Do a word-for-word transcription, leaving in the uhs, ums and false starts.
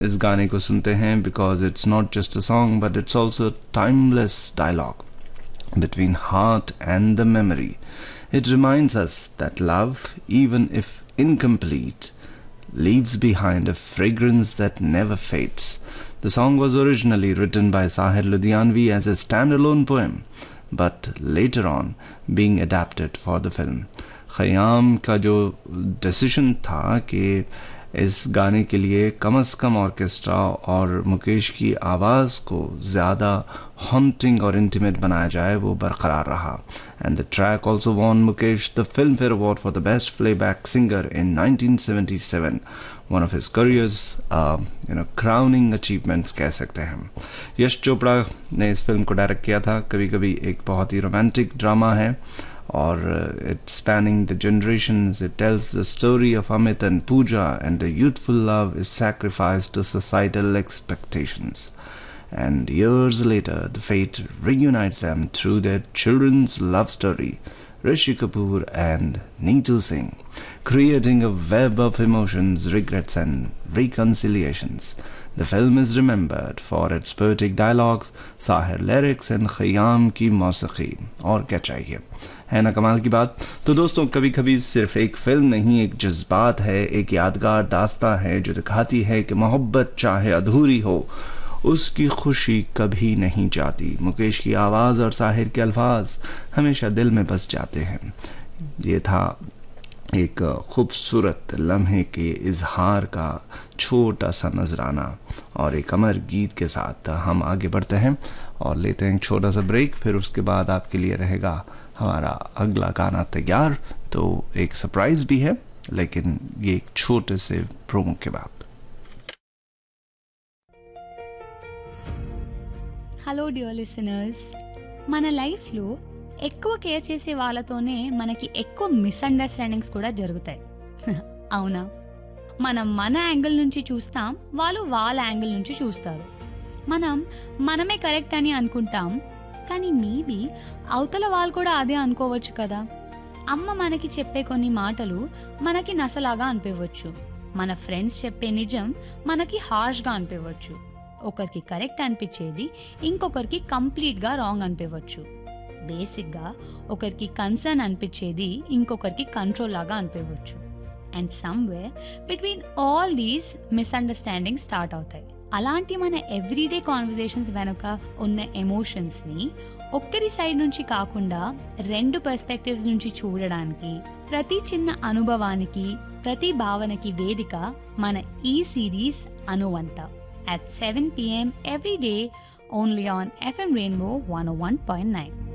इस गाने को सुनते हैं because it's not just a song but it's also timeless dialogue between heart and the memory. It reminds us that love, even if incomplete, leaves behind a fragrance that never fades. The song was originally written by Sahir Ludhianvi as a standalone poem, but later on being adapted for the film. Khayyam का जो decision था कि इस गाने के लिए कम अज़ कम orchestra और मुकेश की आवाज़ को ज़्यादा हॉन्टिंग और इंटीमेट बनाया जाए, वो बरकरार रहा. And the track also von Mukesh the film fair award for the best playback singer in nineteen seventy seven. One of his careers you know crowning achievements कह सकते हैं. यश चोपड़ा ने इस फिल्म को डायरेक्ट किया था. कभी कभी एक बहुत ही रोमांटिक ड्रामा है और it's spanning the generations. It tells the story of Amit and Pooja and the youthful love is sacrificed to societal expectations. And years later, the fate reunites them through their children's love story, Rishi Kapoor and Neetu Singh, creating a web of emotions, regrets and reconciliations. The film is remembered for its poetic dialogues, Sahir lyrics and Khayyam की मौसीकी. और क्या चाहिए, है ना कमाल की बात. तो दोस्तों, कभी कभी सिर्फ एक फिल्म नहीं, एक जज्बात है, एक यादगार दास्तां है जो दिखाती है कि मोहब्बत चाहे अधूरी हो, उसकी खुशी कभी नहीं जाती. मुकेश की आवाज़ और साहिर के अल्फाज हमेशा दिल में बस जाते हैं. ये था एक खूबसूरत लम्हे के इजहार का छोटा सा नजराना, और एक अमर गीत के साथ हम आगे बढ़ते हैं और लेते हैं एक छोटा सा ब्रेक. फिर उसके बाद आपके लिए रहेगा हमारा अगला गाना तैयार. तो एक सरप्राइज भी है, लेकिन ये एक छोटे से प्रोमो के बाद. హలో డియర్ లిసనర్స్, మన లైఫ్లో ఎక్కువ కేర్ చేసే వాళ్ళతోనే మనకి ఎక్కువ మిస్అండర్స్టాండింగ్స్ కూడా జరుగుతాయి. అవునా? మనం మన యాంగిల్ నుంచి చూస్తాం, వాళ్ళు వాళ్ళ యాంగిల్ నుంచి చూస్తారు. మనం మనమే కరెక్ట్ అని అనుకుంటాం, కానీ మేబీ అవతల వాళ్ళు కూడా అదే అనుకోవచ్చు కదా. అమ్మ మనకి చెప్పే కొన్ని మాటలు మనకి నసలాగా అనిపించవచ్చు. మన ఫ్రెండ్స్ చెప్పే నిజం మనకి హార్ష్గా అనిపించవచ్చు. ఒకరికి కరెక్ట్ అనిపించేది ఇంకొకరికి కంప్లీట్గా రాంగ్ అనిపించవచ్చు. బేసిక్గా ఒకరికి కన్సర్న్ అనిపించేది ఇంకొకరికి కంట్రోల్ లాగా అనిపించవచ్చు. And somewhere between all these misunderstanding start అవుతాయి. అలాంటి మన ఎవ్రీడే కాన్వర్జేషన్స్ వెనుక ఉన్న ఎమోషన్స్ని ఒక్కరి సైడ్ నుంచి కాకుండా రెండు పర్స్పెక్టివ్స్ నుంచి చూడడానికి, ప్రతి చిన్న అనుభవానికి, ప్రతి భావనకి వేదిక మన ఈ series అనువంత. At seven p m every day, only on F M Rainbow one oh one point nine.